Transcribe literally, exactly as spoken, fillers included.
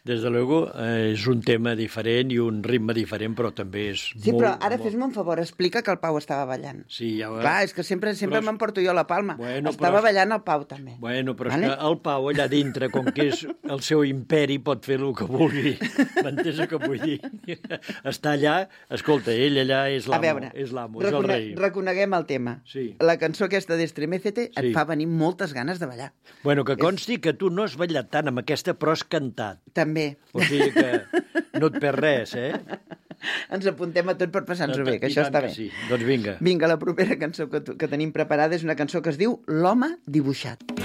des de luego, eh, és un tema diferent i un ritme diferent, però també és Sí, molt... però ara molt... fes-me un favor, explica que el Pau estava ballant. Sí, ja... Clar, és que sempre sempre Però- m'emporto jo la palma. Bueno, estava però- ballant el Pau, també. Bueno, però Vale? és que el Pau allà dintre, com que és el seu imperi, pot fer el que vulgui. M'entens el que vull dir? Està allà, escolta, ell allà és A l'amo, veure, és l'amo, és el recone rei. reconeguem el tema. Sí. La cançó aquesta d'Estremecete Sí. et fa venir moltes ganes de ballar. Bueno, que consti que tu no has ballat tant amb aquesta, però has cantat. També. O sigui que no et perds res, eh? Ens apuntem a tot per passar-nos-ho bé, que I això tant està que bé. Sí. Doncs vinga. Vinga, la propera cançó que, tu- que tenim preparada és una cançó que es diu L'home dibuixat.